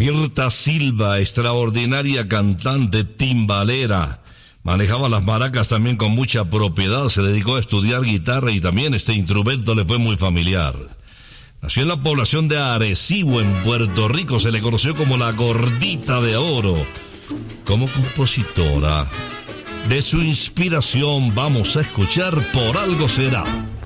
Mirta Silva, extraordinaria cantante timbalera. Manejaba las maracas también con mucha propiedad, se dedicó a estudiar guitarra y también este instrumento le fue muy familiar. Nació en la población de Arecibo, en Puerto Rico, se le conoció como la Gordita de Oro. Como compositora, de su inspiración vamos a escuchar Por Algo Será.